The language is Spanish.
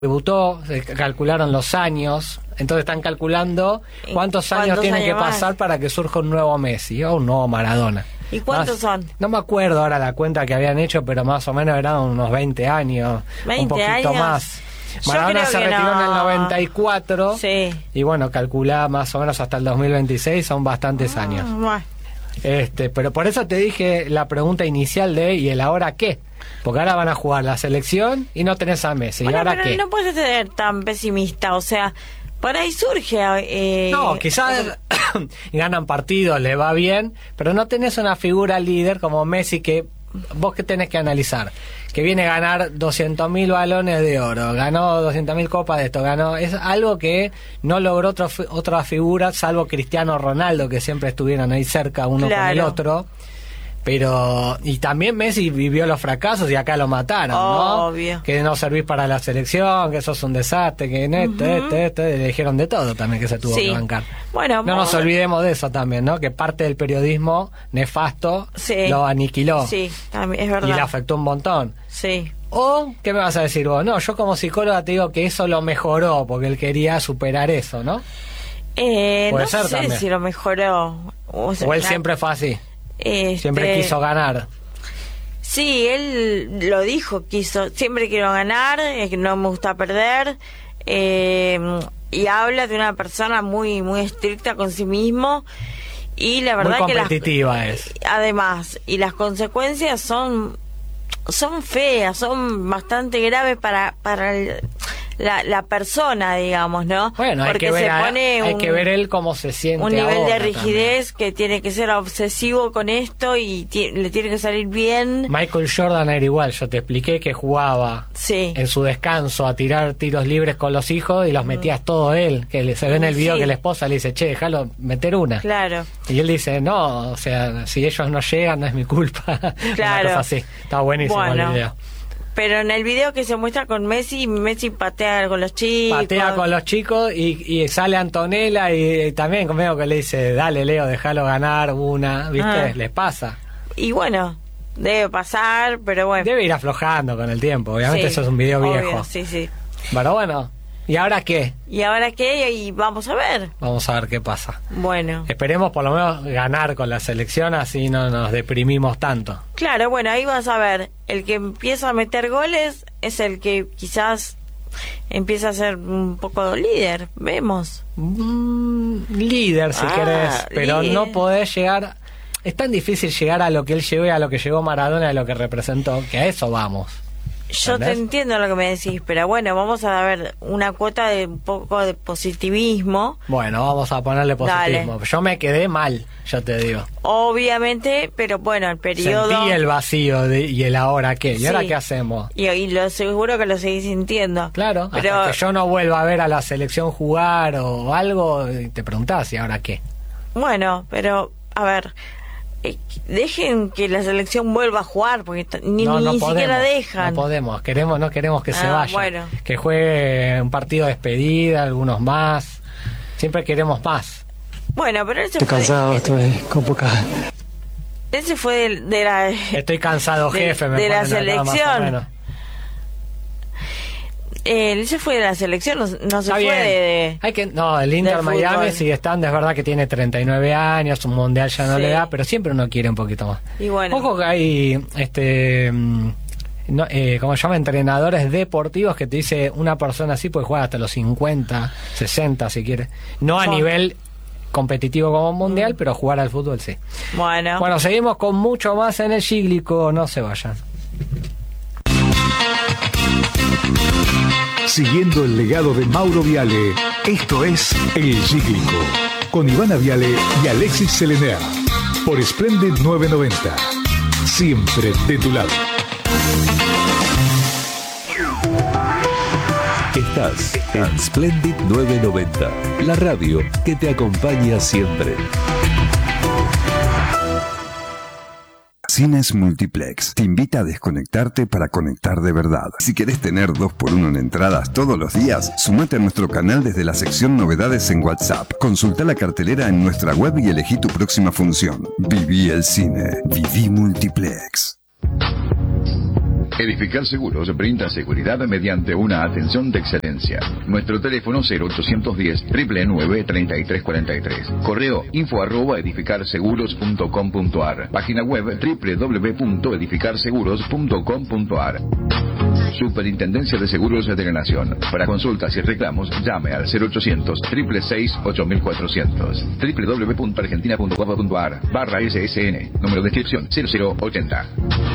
debutó, calcularon los años, entonces están calculando cuántos años tienen que pasar para que surja un nuevo Messi o un nuevo Maradona. ¿Y cuántos son? No me acuerdo ahora la cuenta que habían hecho, pero más o menos eran unos 20 años, un poquito más. Maradona se retiró en el 94, sí. Y bueno, calculá más o menos hasta el 2026, son bastantes años. Bueno. Pero por eso te dije la pregunta inicial de ¿y el ahora qué? Porque ahora van a jugar la selección y no tenés a Messi. Bueno, ¿y ahora pero qué? no puedes ser tan pesimista, o sea, por ahí surge... no, quizás ganan partidos, le va bien, pero no tenés una figura líder como Messi que vos que tenés que analizar. Que viene a ganar 200.000 balones de oro, ganó 200.000 copas de esto, ganó... Es algo que no logró otra figura, salvo Cristiano Ronaldo, que siempre estuvieron ahí cerca uno con el otro. Pero... Y también Messi vivió los fracasos y acá lo mataron, obvio. ¿No? Que no servís para la selección, que sos un desastre, que le dijeron de todo también que se tuvo que bancar. Bueno, no nos olvidemos de eso también, ¿no? Que parte del periodismo nefasto lo aniquiló. Sí, también es verdad. Y le afectó un montón. Sí. O, ¿qué me vas a decir vos? No, yo como psicóloga te digo que eso lo mejoró, porque él quería superar eso, ¿no? No ser sé también. si lo mejoró. O él siempre fue así. Siempre quiso ganar. Sí, él lo dijo, siempre quiero ganar, que no me gusta perder, y habla de una persona muy muy estricta con sí mismo, y la verdad muy competitiva es. Además, y las consecuencias son feas, son bastante graves para la persona, digamos, ¿no? Bueno, porque hay que ver él cómo se siente. Un nivel de rigidez también. Que tiene que ser obsesivo con esto y le tiene que salir bien. Michael Jordan era igual, yo te expliqué que jugaba en su descanso a tirar tiros libres con los hijos y los metías todo él, que se ve en el video que la esposa le dice, che, déjalo meter una. Claro. Y él dice, no, o sea, si ellos no llegan no es mi culpa. Claro. Una cosa así. Está buenísimo el video. Pero en el video que se muestra con Messi patea con los chicos. Patea con los chicos y sale Antonella y también conmigo que le dice, dale Leo, déjalo ganar una, ¿viste? Les pasa. Y bueno, debe pasar, pero bueno. Debe ir aflojando con el tiempo, obviamente eso es un video viejo. Sí. Pero bueno, ¿y ahora qué? ¿Y ahora qué? Y vamos a ver. Vamos a ver qué pasa. Bueno. Esperemos por lo menos ganar con la selección, así no nos deprimimos tanto. Claro, bueno, ahí vas a ver. El que empieza a meter goles es el que quizás empieza a ser un poco líder. Vemos. Líder, si querés. Pero líder. No podés llegar... Es tan difícil llegar a lo que él llegó y a lo que llegó Maradona, a lo que representó, que a eso vamos. Yo te entiendo lo que me decís, pero bueno, vamos a ver una cuota de un poco de positivismo. Bueno, vamos a ponerle positivismo. Dale. Yo me quedé mal, yo te digo. Obviamente, pero bueno, el periodo... Sentí el vacío y el ahora qué. ¿Y ahora qué hacemos? Y lo seguro que lo seguís sintiendo. Claro, pero hasta que yo no vuelva a ver a la selección jugar o algo, te preguntás, ¿y ahora qué? Bueno, pero, a ver... dejen que la selección vuelva a jugar porque ni siquiera dejan. No podemos, no queremos que se vaya. Bueno. Que juegue un partido de despedida, algunos más. Siempre queremos más. Bueno, pero él se estoy cansado, estoy con poca. Él se fue de la... Estoy cansado, jefe. De la selección. Él se fue de la selección, no se fue de... el Inter Miami sigue estando, es verdad que tiene 39 años, un mundial ya no le da, pero siempre uno quiere un poquito más. Y bueno. Ojo que hay, ¿cómo se llama? Entrenadores deportivos que te dice una persona así puede jugar hasta los 50, 60 si quiere. No a nivel competitivo como mundial, pero jugar al fútbol sí. Bueno, seguimos con mucho más en el Cíclico, no se vayan. Siguiendo el legado de Mauro Viale, esto es El Cíclico, con Ivana Viale y Alexis Selener, por Splendid 990. Siempre de tu lado. Estás en Splendid 990, la radio que te acompaña siempre. Cines Multiplex te invita a desconectarte para conectar de verdad. Si querés tener 2x1 en entradas todos los días, sumate a nuestro canal desde la sección Novedades en WhatsApp. Consulta la cartelera en nuestra web y elegí tu próxima función. Viví el cine. Viví Multiplex. Edificar Seguros brinda seguridad mediante una atención de excelencia. Nuestro teléfono 0810 999 3343. Correo info@edificarseguros.com.ar. Página web www.edificarseguros.com.ar. Superintendencia de Seguros de la Nación. Para consultas y reclamos, llame al 0800 666 8400. www.argentina.gov.ar/SSN. Número de inscripción 0080.